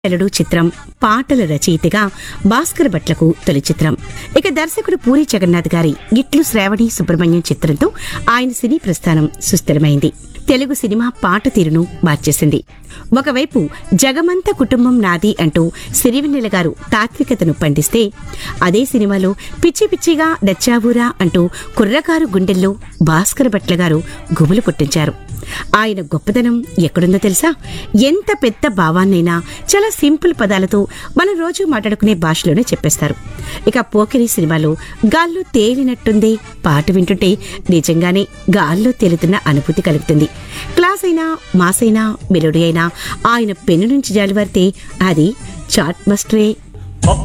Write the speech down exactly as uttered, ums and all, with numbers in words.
ఎలుడు చిత్రం పాటల రచయితగా భాస్కర్ భట్లకు తొలి చిత్రం. ఇక దర్శకుడు పూరి జగన్నాథ్ గారి ఇట్లు శ్రావణి సుబ్రహ్మణ్యం చిత్రంతో ఆయన సినీ ప్రస్థానం సుస్థిరమైంది. తెలుగు సినిమా పాట తీరును మార్చేసింది. ఒకవైపు జగమంత కుటుంబం నాది అంటూ సిరివెన్నెల గారు తాత్వికతను పండిస్తే, అదే సినిమాలో పిచ్చి పిచ్చిగా నచ్చావురా అంటూ కుర్రకారు గుండెల్లో భాస్కర్ భట్ల గారు గుబులు పుట్టించారు. ఆయన గొప్పదనం ఎక్కడుందో తెలుసా? ఎంత పెద్ద భావాన్నైనా చాలా సింపుల్ పదాలతో మనం రోజు మాట్లాడుకునే భాషలోనే చెప్పేస్తారు. ఇక పోకిరి సినిమాలో గాల్లో తేలినట్టుంది పాట వింటుంటే నిజంగానే గాల్లో తేలుతున్న అనుభూతి కలుగుతుంది. క్లాస్ అయినా మాస్ అయినా మెలోడీ అయినా ఆయన పెన్ను నుంచి జాలివారితే అది చాట్ మస్టరే